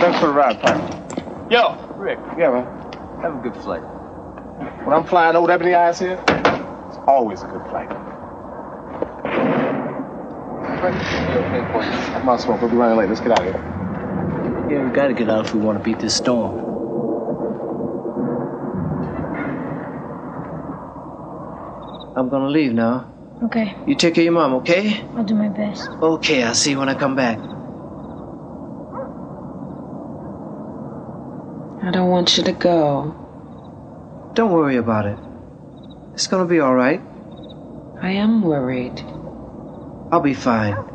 Thanks for the ride, partner. Yo, Rick. Yeah, man. Have a good flight. When I'm flying Old Ebony Eyes here, it's always a good flight. I'm out smoke. We'll be running late. Let's get out of here. Yeah, we gotta get out if we want to beat this storm. I'm gonna leave now. Okay. You take care of your mom, okay? I'll do my best. Okay, I'll see you when I come back. I don't want you to go. Don't worry about it. It's gonna be all right. I am worried. I'll be fine.